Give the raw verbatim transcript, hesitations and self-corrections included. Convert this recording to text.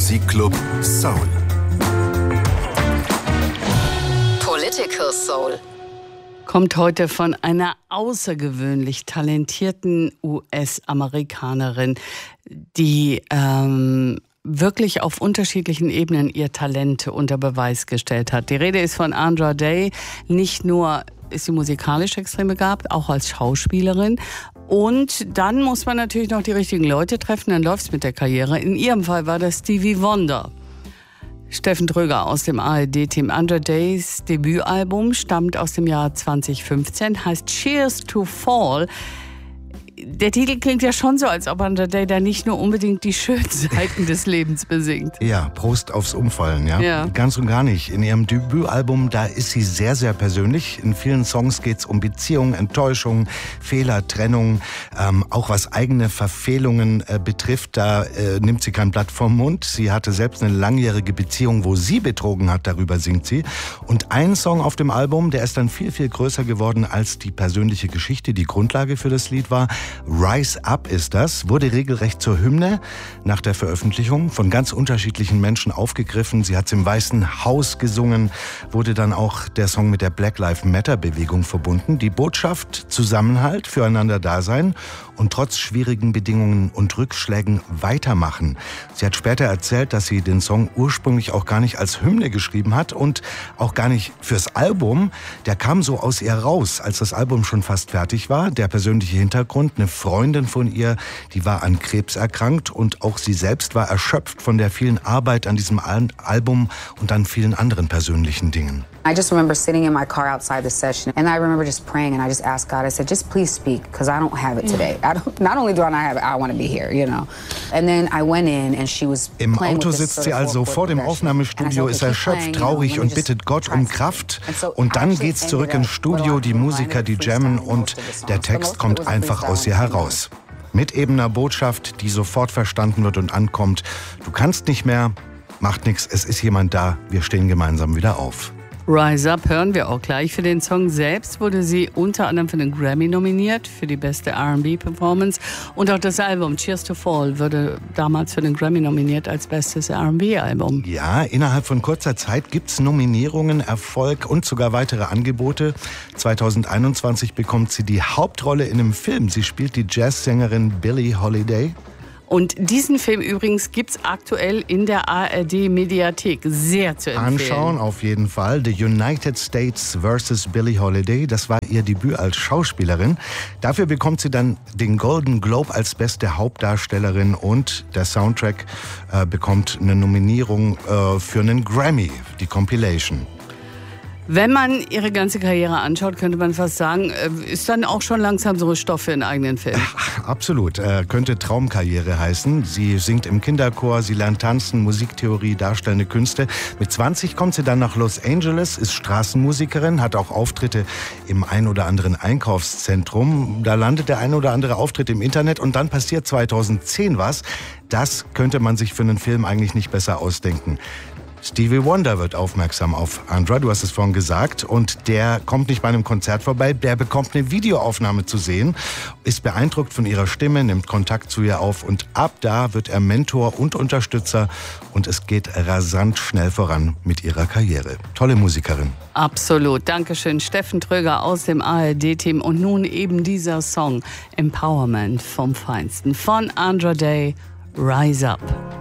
Musikclub Soul. Political Soul kommt heute von einer außergewöhnlich talentierten U S-Amerikanerin, die ähm, wirklich auf unterschiedlichen Ebenen ihr Talent unter Beweis gestellt hat. Die Rede ist von Andra Day. Nicht nur ist sie musikalisch extrem begabt, auch als Schauspielerin. Und dann muss man natürlich noch die richtigen Leute treffen, dann läuft's mit der Karriere. In ihrem Fall war das Stevie Wonder. Steffen Tröger aus dem A R D-Team. Andra Days Debütalbum stammt aus dem Jahr zwanzig fünfzehn, heißt Cheers to Fall. Der Titel klingt ja schon so, als ob Andra Day da nicht nur unbedingt die schönen Seiten des Lebens besingt. Ja, Prost aufs Umfallen, ja? Ja. Ganz und gar nicht. In ihrem Debütalbum, da ist sie sehr, sehr persönlich. In vielen Songs geht es um Beziehungen, Enttäuschungen, Fehler, Trennung. Ähm, auch was eigene Verfehlungen äh, betrifft, da äh, nimmt sie kein Blatt vom Mund. Sie hatte selbst eine langjährige Beziehung, wo sie betrogen hat, darüber singt sie. Und ein Song auf dem Album, der ist dann viel, viel größer geworden als die persönliche Geschichte, die Grundlage für das Lied war. Rise Up ist das, wurde regelrecht zur Hymne nach der Veröffentlichung, von ganz unterschiedlichen Menschen aufgegriffen. Sie hat es im Weißen Haus gesungen, wurde dann auch der Song mit der Black Lives Matter Bewegung verbunden. Die Botschaft: Zusammenhalt, füreinander da sein und trotz schwierigen Bedingungen und Rückschlägen weitermachen. Sie hat später erzählt, dass sie den Song ursprünglich auch gar nicht als Hymne geschrieben hat und auch gar nicht fürs Album. Der kam so aus ihr raus, als das Album schon fast fertig war. Der persönliche Hintergrund: eine Freundin von ihr, die war an Krebs erkrankt und auch sie selbst war erschöpft von der vielen Arbeit an diesem Al- Album und an vielen anderen persönlichen Dingen. I just remember sitting in my car outside the session, and I remember just praying, and I just asked God, I said, just please speak, because I don't have it today. I don't, not only do I not have it, I want to be here, you know. And then I went in, and she was Im playing Auto with this sitzt sort sie of also four-chord vor dem progression. Aufnahmestudio, And I ist said, okay, keep erschöpft, playing, traurig you know, und let me bittet just Gott try um something. Kraft. And so Und I dann actually geht's zurück ended ins up Studio, die what I Musiker, die ended up jammen freestyling und most of the songs. der But most Text of kommt it was einfach aus ihr freestyle. heraus. Mit ebener Botschaft, die sofort verstanden wird und ankommt. Du kannst nicht mehr, macht nichts, es ist jemand da, wir stehen gemeinsam wieder auf. Rise Up hören wir auch gleich. Für den Song selbst wurde sie unter anderem für den Grammy nominiert, für die beste R and B-Performance. Und auch das Album Cheers to Fall wurde damals für den Grammy nominiert als bestes R and B-Album. Ja, innerhalb von kurzer Zeit gibt's Nominierungen, Erfolg und sogar weitere Angebote. zwanzig einundzwanzig bekommt sie die Hauptrolle in einem Film. Sie spielt die Jazzsängerin Billie Holiday. Und diesen Film übrigens gibt's aktuell in der A R D-Mediathek. Sehr zu empfehlen. Anschauen auf jeden Fall. The United States versus Billie Holiday. Das war ihr Debüt als Schauspielerin. Dafür bekommt sie dann den Golden Globe als beste Hauptdarstellerin und der Soundtrack äh, bekommt eine Nominierung äh, für einen Grammy, die Compilation. Wenn man ihre ganze Karriere anschaut, könnte man fast sagen, ist dann auch schon langsam so Stoff für einen eigenen Film. Absolut. Äh, könnte Traumkarriere heißen. Sie singt im Kinderchor, sie lernt tanzen, Musiktheorie, darstellende Künste. Mit zwanzig kommt sie dann nach Los Angeles, ist Straßenmusikerin, hat auch Auftritte im ein oder anderen Einkaufszentrum. Da landet der ein oder andere Auftritt im Internet und dann passiert zweitausendzehn was. Das könnte man sich für einen Film eigentlich nicht besser ausdenken. Stevie Wonder wird aufmerksam auf Andra, du hast es vorhin gesagt, und der kommt nicht bei einem Konzert vorbei, der bekommt eine Videoaufnahme zu sehen, ist beeindruckt von ihrer Stimme, nimmt Kontakt zu ihr auf und ab da wird er Mentor und Unterstützer und es geht rasant schnell voran mit ihrer Karriere. Tolle Musikerin. Absolut. Dankeschön, Steffen Tröger aus dem A R D-Team. Und nun eben dieser Song Empowerment vom Feinsten von Andra Day, Rise Up.